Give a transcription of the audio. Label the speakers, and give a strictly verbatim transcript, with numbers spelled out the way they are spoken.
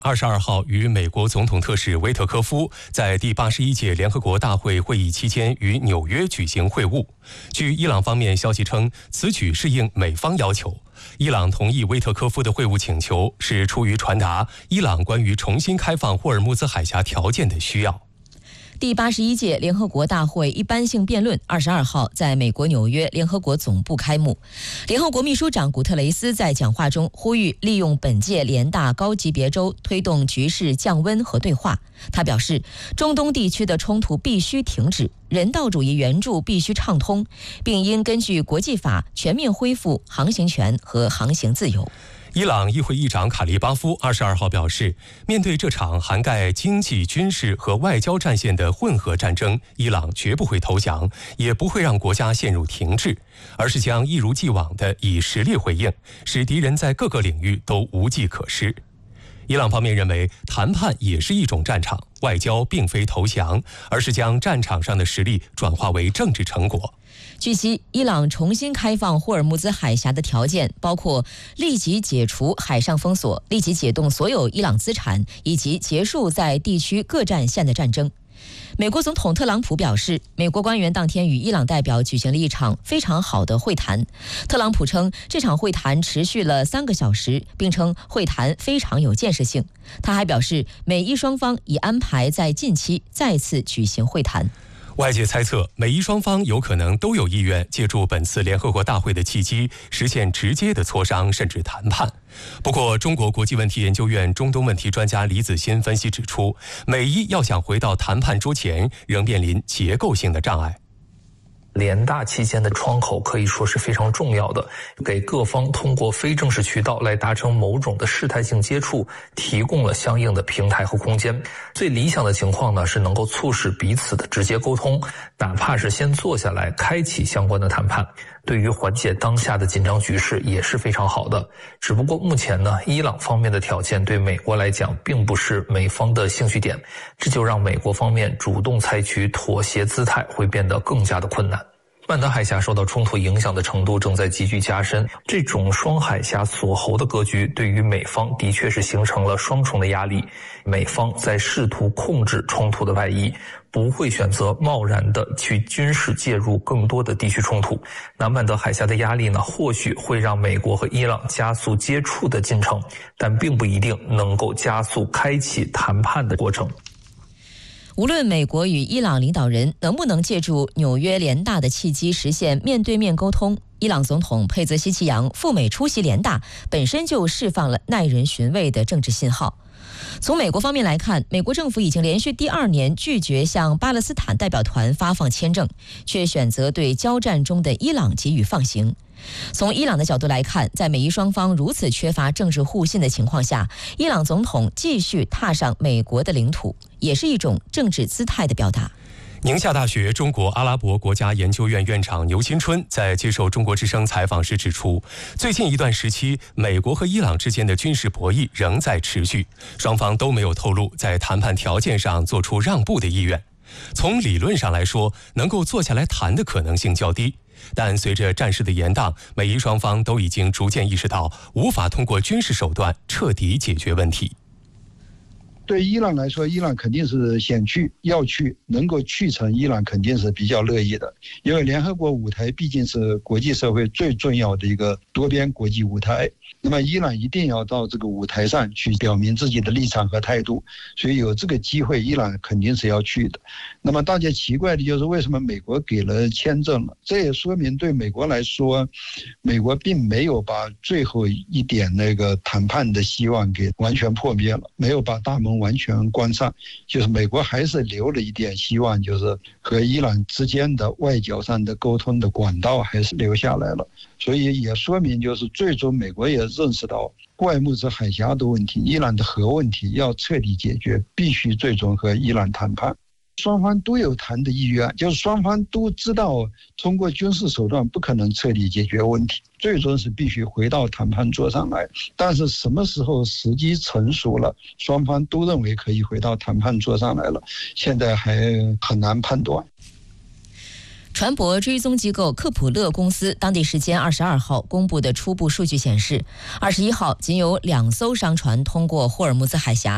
Speaker 1: 二十二号与美国总统特使维特科夫在第八十一届联合国大会会议期间于纽约举行会晤。据伊朗方面消息称，此举是应美方要求。伊朗同意维特科夫的会晤请求，是出于传达伊朗关于重新开放霍尔木兹海峡条件的需要。
Speaker 2: 第八十一届联合国大会一般性辩论二十二号在美国纽约联合国总部开幕。联合国秘书长古特雷斯在讲话中呼吁利用本届联大高级别周推动局势降温和对话。他表示，中东地区的冲突必须停止，人道主义援助必须畅通，并应根据国际法全面恢复航行权和航行自由。
Speaker 1: 伊朗议会议长卡利巴夫二十二号表示，面对这场涵盖经济、军事和外交战线的混合战争，伊朗绝不会投降，也不会让国家陷入停滞，而是将一如既往地以实力回应，使敌人在各个领域都无计可施。伊朗方面认为，谈判也是一种战场，外交并非投降，而是将战场上的实力转化为政治成果。
Speaker 2: 据悉，伊朗重新开放霍尔木兹海峡的条件包括立即解除海上封锁、立即解冻所有伊朗资产，以及结束在地区各战线的战争。美国总统特朗普表示，美国官员当天与伊朗代表举行了一场非常好的会谈。特朗普称，这场会谈持续了三个小时，并称会谈非常有建设性。他还表示，美伊双方已安排在近期再次举行会谈。
Speaker 1: 外界猜测，美伊双方有可能都有意愿借助本次联合国大会的契机，实现直接的磋商甚至谈判。不过，中国国际问题研究院中东问题专家李子欣分析指出，美伊要想回到谈判桌前，仍面临结构性的障碍。
Speaker 3: 联大期间的窗口可以说是非常重要的，给各方通过非正式渠道来达成某种的试探性接触提供了相应的平台和空间。最理想的情况呢，是能够促使彼此的直接沟通，哪怕是先坐下来开启相关的谈判，对于缓解当下的紧张局势也是非常好的。只不过目前呢，伊朗方面的条件对美国来讲并不是美方的兴趣点，这就让美国方面主动采取妥协姿态会变得更加的困难。曼德海峡受到冲突影响的程度正在急剧加深，这种双海峡锁喉的格局对于美方的确是形成了双重的压力。美方在试图控制冲突的外衣，不会选择贸然的去军事介入更多的地区冲突。那曼德海峡的压力呢，或许会让美国和伊朗加速接触的进程，但并不一定能够加速开启谈判的过程。
Speaker 2: 无论美国与伊朗领导人能不能借助纽约联大的契机实现面对面沟通，伊朗总统佩泽希奇扬赴美出席联大本身就释放了耐人寻味的政治信号。从美国方面来看，美国政府已经连续第二年拒绝向巴勒斯坦代表团发放签证，却选择对交战中的伊朗给予放行。从伊朗的角度来看，在美伊双方如此缺乏政治互信的情况下，伊朗总统继续踏上美国的领土，也是一种政治姿态的表达。
Speaker 1: 宁夏大学中国阿拉伯国家研究院院长牛新春在接受中国之声采访时指出，最近一段时期，美国和伊朗之间的军事博弈仍在持续，双方都没有透露在谈判条件上做出让步的意愿。从理论上来说，能够坐下来谈的可能性较低，但随着战事的延宕，美伊双方都已经逐渐意识到无法通过军事手段彻底解决问题。
Speaker 4: 对伊朗来说，伊朗肯定是想去，要去，能够去成，伊朗肯定是比较乐意的。因为联合国舞台毕竟是国际社会最重要的一个多边国际舞台，那么伊朗一定要到这个舞台上去表明自己的立场和态度，所以有这个机会，伊朗肯定是要去的。那么大家奇怪的就是为什么美国给了签证了？这也说明对美国来说，美国并没有把最后一点那个谈判的希望给完全破灭了，没有把大门完全关上，就是美国还是留了一点希望，就是和伊朗之间的外交上的沟通的管道还是留下来了。所以也说明就是最终美国也认识到霍尔木兹海峡的问题，伊朗的核问题要彻底解决，必须最终和伊朗谈判。双方都有谈的意愿，就是双方都知道通过军事手段不可能彻底解决问题，最终是必须回到谈判桌上来。但是什么时候时机成熟了，双方都认为可以回到谈判桌上来了，现在还很难判断。
Speaker 2: 船舶追踪机构科普勒公司当地时间二十二号公布的初步数据显示，二十一号仅有两艘商船通过霍尔木兹海峡。